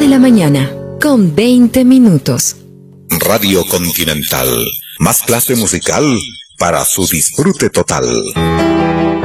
de la mañana, con 20 minutos. Radio Continental. Más clase musical para su disfrute total.